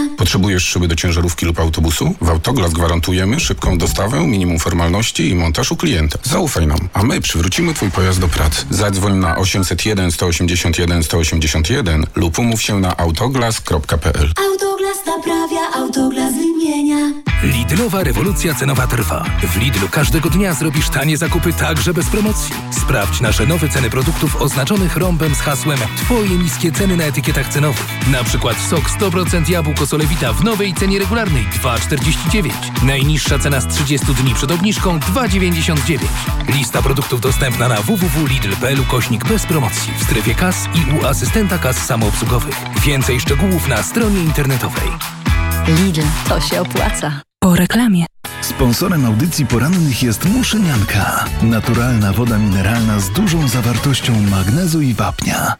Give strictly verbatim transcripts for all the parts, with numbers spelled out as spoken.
zmienia. Potrzebujesz szyby do ciężarówki lub autobusu? W Autoglas gwarantujemy szybką dostawę, minimum formalności i montaż u klienta. Zaufaj nam, a my przywrócimy Twój pojazd do pracy. Zadzwoń na osiemset jeden sto osiemdziesiąt jeden sto osiemdziesiąt jeden lub umów się na autoglas kropka p l. Autoglas naprawia, Autoglas wymienia. Lidlowa rewolucja cenowa trwa. W Lidlu każdego dnia zrobisz tanie zakupy także bez promocji. Sprawdź nasze nowe ceny produktów oznaczonych rąbem z hasłem Twoje niskie ceny na etykietach cenowych. Na przykład sok sto procent jabłko Solewita w nowej cenie regularnej dwa czterdzieści dziewięć. Najniższa cena z trzydziestu dni przed obniżką dwa dziewięćdziesiąt dziewięć. Lista produktów dostępna na w w w kropka lidl kropka p l ukośnik bez promocji w strefie kas i u asystenta kas samoobsługowych. Więcej szczegółów na stronie internetowej. Lidl, to się opłaca. Po reklamie. Sponsorem audycji porannych jest Muszynianka. Naturalna woda mineralna z dużą zawartością magnezu i wapnia.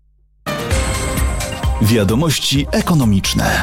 Wiadomości ekonomiczne.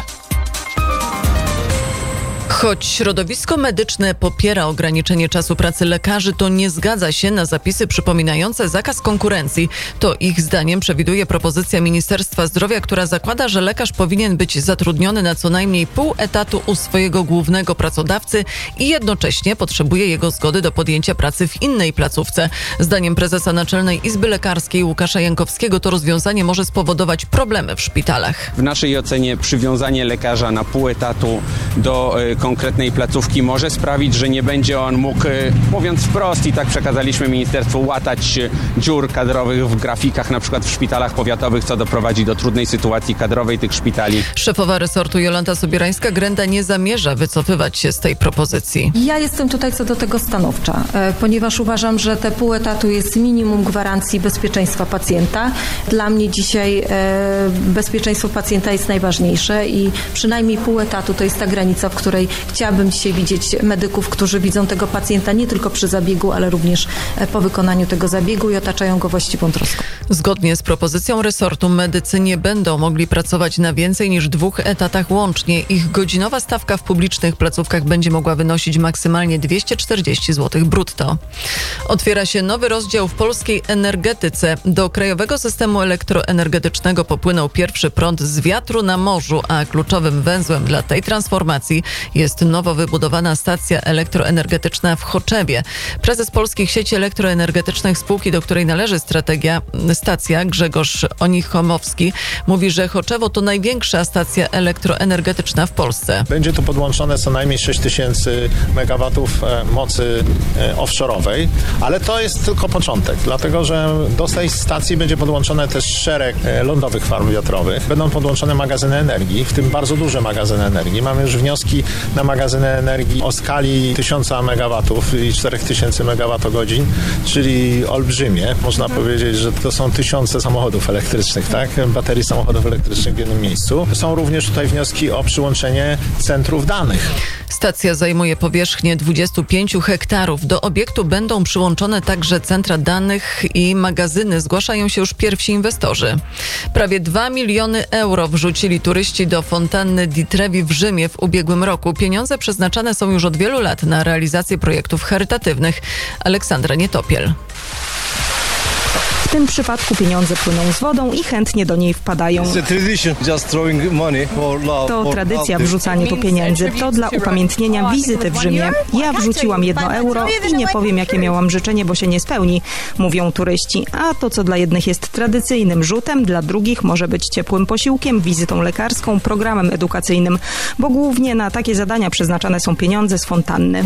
Choć środowisko medyczne popiera ograniczenie czasu pracy lekarzy, to nie zgadza się na zapisy przypominające zakaz konkurencji. To ich zdaniem przewiduje propozycja Ministerstwa Zdrowia, która zakłada, że lekarz powinien być zatrudniony na co najmniej pół etatu u swojego głównego pracodawcy i jednocześnie potrzebuje jego zgody do podjęcia pracy w innej placówce. Zdaniem prezesa Naczelnej Izby Lekarskiej Łukasza Jankowskiego to rozwiązanie może spowodować problemy w szpitalach. W naszej ocenie przywiązanie lekarza na pół etatu do y, konkretnej placówki może sprawić, że nie będzie on mógł, mówiąc wprost, i tak przekazaliśmy ministerstwu, łatać dziur kadrowych w grafikach, na przykład w szpitalach powiatowych, co doprowadzi do trudnej sytuacji kadrowej tych szpitali. Szefowa resortu Jolanta Sobierańska-Grenda nie zamierza wycofywać się z tej propozycji. Ja jestem tutaj co do tego stanowcza, ponieważ uważam, że te pół etatu jest minimum gwarancji bezpieczeństwa pacjenta. Dla mnie dzisiaj bezpieczeństwo pacjenta jest najważniejsze i przynajmniej pół etatu to jest ta granica, w której chciałabym dzisiaj widzieć medyków, którzy widzą tego pacjenta nie tylko przy zabiegu, ale również po wykonaniu tego zabiegu i otaczają go właściwą troską. Zgodnie z propozycją resortu medycy nie będą mogli pracować na więcej niż dwóch etatach łącznie. Ich godzinowa stawka w publicznych placówkach będzie mogła wynosić maksymalnie dwieście czterdzieści złotych brutto. Otwiera się nowy rozdział w polskiej energetyce. Do krajowego systemu elektroenergetycznego popłynął pierwszy prąd z wiatru na morzu, a kluczowym węzłem dla tej transformacji jest nowo wybudowana stacja elektroenergetyczna w Choczewie. Prezes Polskich Sieci Elektroenergetycznych, spółki, do której należy strategia, stacja, Grzegorz Onichomowski, mówi, że Choczewo to największa stacja elektroenergetyczna w Polsce. Będzie tu podłączone co najmniej sześć tysięcy megawatów mocy offshore'owej, ale to jest tylko początek, dlatego że do tej stacji będzie podłączone też szereg lądowych farm wiatrowych. Będą podłączone magazyny energii, w tym bardzo duże magazyny energii. Mamy już wnioski na magazyny energii o skali tysiąca megawatów i czterech tysięcy megawattogodzin, czyli olbrzymie. Można powiedzieć, że to są tysiące samochodów elektrycznych, tak? Baterii samochodów elektrycznych w jednym miejscu. Są również tutaj wnioski o przyłączenie centrów danych. Stacja zajmuje powierzchnię dwadzieścia pięć hektarów. Do obiektu będą przyłączone także centra danych i magazyny. Zgłaszają się już pierwsi inwestorzy. Prawie dwa miliony euro wrzucili turyści do fontanny Di Trevi w Rzymie w ubiegłym roku. Pieniądze przeznaczane są już od wielu lat na realizację projektów charytatywnych. Aleksandra Nietopiel. W tym przypadku pieniądze płyną z wodą i chętnie do niej wpadają. To tradycja wrzucanie tu pieniędzy. To dla upamiętnienia wizyty w Rzymie. Ja wrzuciłam jedno euro i nie powiem, jakie miałam życzenie, bo się nie spełni, mówią turyści. A to, co dla jednych jest tradycyjnym rzutem, dla drugich może być ciepłym posiłkiem, wizytą lekarską, programem edukacyjnym, bo głównie na takie zadania przeznaczane są pieniądze z fontanny.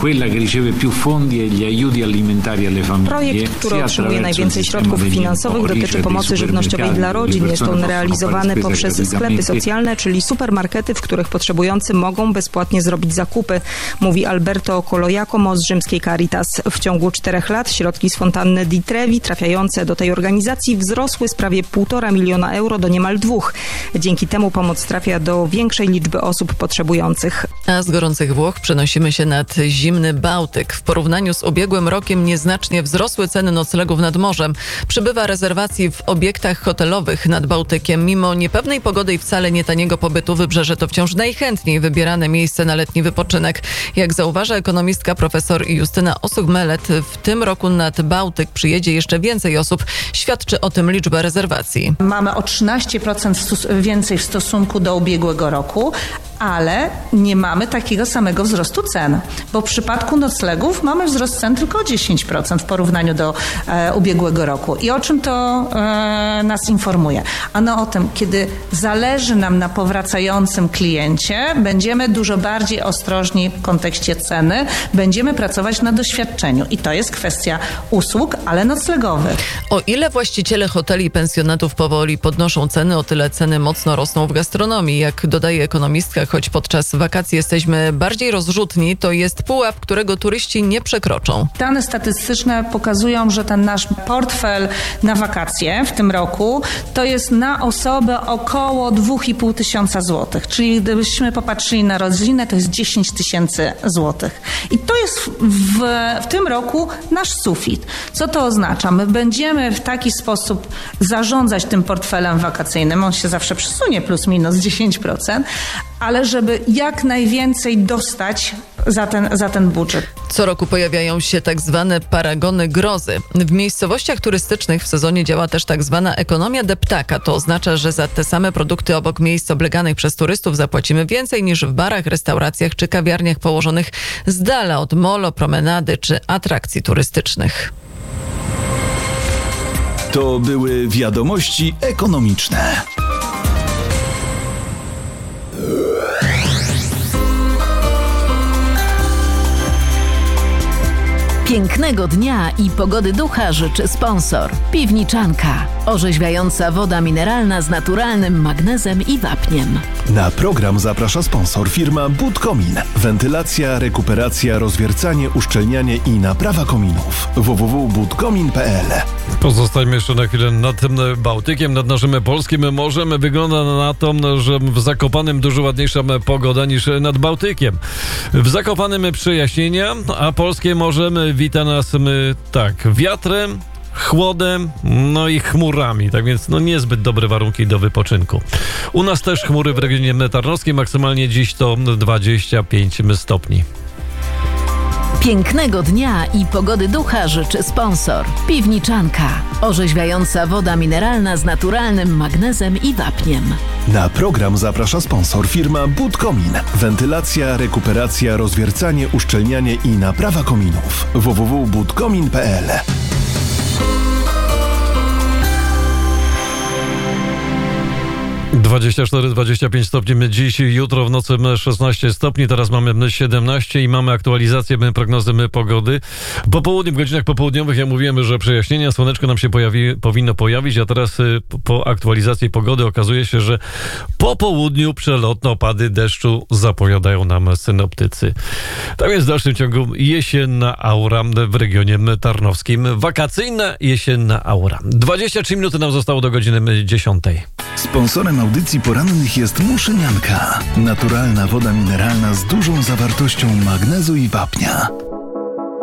Projekt, który otrzymuje najwięcej środków finansowych, dotyczy pomocy żywnościowej dla rodzin. Jest on realizowany poprzez sklepy socjalne, czyli supermarkety, w których potrzebujący mogą bezpłatnie zrobić zakupy, mówi Alberto Colojacomo z rzymskiej Caritas. W ciągu czterech lat środki z fontanny Di Trevi trafiające do tej organizacji wzrosły z prawie półtora miliona euro do niemal dwóch. Dzięki temu pomoc trafia do większej liczby osób potrzebujących. A z gorących Włoch przenosimy się nad zimny Bałtyk. W porównaniu z ubiegłym rokiem nieznacznie wzrosły ceny noclegów nad morzem. Przybywa przybywa rezerwacji w obiektach hotelowych nad Bałtykiem. Mimo niepewnej pogody i wcale nie taniego pobytu Wybrzeże to wciąż najchętniej wybierane miejsce na letni wypoczynek. Jak zauważa ekonomistka profesor Justyna Osuch-Melet, w tym roku nad Bałtyk przyjedzie jeszcze więcej osób. Świadczy o tym liczba rezerwacji. Mamy o trzynaście procent więcej w stosunku do ubiegłego roku, ale nie mamy takiego samego wzrostu cen, bo w przypadku noclegów mamy wzrost cen tylko o dziesięć procent w porównaniu do e, ubiegłego roku. I o czym to e, nas informuje? Ano o tym, kiedy zależy nam na powracającym kliencie, będziemy dużo bardziej ostrożni w kontekście ceny, będziemy pracować na doświadczeniu i to jest kwestia usług, ale noclegowych. O ile właściciele hoteli i pensjonatów powoli podnoszą ceny, o tyle ceny mocno rosną w gastronomii. Jak dodaje ekonomistka, choć podczas wakacji jesteśmy bardziej rozrzutni, to jest pułap, którego turyści nie przekroczą. Dane statystyczne pokazują, że ten nasz portfel na wakacje w tym roku to jest na osobę około dwa i pół tysiąca złotych. Czyli gdybyśmy popatrzyli na rodzinę, to jest dziesięć tysięcy złotych. I to jest w, w tym roku nasz sufit. Co to oznacza? My będziemy w taki sposób zarządzać tym portfelem wakacyjnym. On się zawsze przesunie plus minus dziesięć procent, ale żeby jak najwięcej dostać za ten, za ten budżet. Co roku pojawiają się tak zwane paragony grozy. W miejscowościach turystycznych w sezonie działa też tak zwana ekonomia deptaka. To oznacza, że za te same produkty obok miejsc obleganych przez turystów zapłacimy więcej niż w barach, restauracjach czy kawiarniach położonych z dala od molo, promenady czy atrakcji turystycznych. To były wiadomości ekonomiczne. Pięknego dnia i pogody ducha życzy sponsor. Piwniczanka. Orzeźwiająca woda mineralna z naturalnym magnezem i wapniem. Na program zaprasza sponsor firma Budkomin. Wentylacja, rekuperacja, rozwiercanie, uszczelnianie i naprawa kominów. w w w kropka budkomin kropka p l. Pozostajmy jeszcze na chwilę nad tym Bałtykiem, nad naszym polskim morzem. Wygląda na to, że w Zakopanem dużo ładniejsza pogoda niż nad Bałtykiem. W Zakopanem przejaśnienia, a polskie morze wita nas tak, wiatrem, chłodem, no i chmurami, tak więc no niezbyt dobre warunki do wypoczynku. U nas też chmury w regionie tarnowskim, maksymalnie dziś to dwadzieścia pięć stopni. Pięknego dnia i pogody ducha życzy sponsor. Piwniczanka. Orzeźwiająca woda mineralna z naturalnym magnezem i wapniem. Na program zaprasza sponsor firma Budkomin. Wentylacja, rekuperacja, rozwiercanie, uszczelnianie i naprawa kominów. w w w kropka budkomin kropka p l. dwadzieścia cztery dwadzieścia pięć stopni dziś, jutro w nocy szesnaście stopni, teraz mamy siedemnaście i mamy aktualizację prognozy pogody. Po południu, w godzinach popołudniowych ja mówiłem, że przejaśnienia, słoneczko nam się pojawi, powinno pojawić, a teraz po aktualizacji pogody okazuje się, że po południu przelotne opady deszczu zapowiadają nam synoptycy. Tak więc w dalszym ciągu jesienna aura w regionie tarnowskim. Wakacyjna jesienna aura. dwadzieścia trzy minuty nam zostało do godziny dziesiątej. Sponsorem audycji porannych jest Muszynianka. Naturalna woda mineralna z dużą zawartością magnezu i wapnia.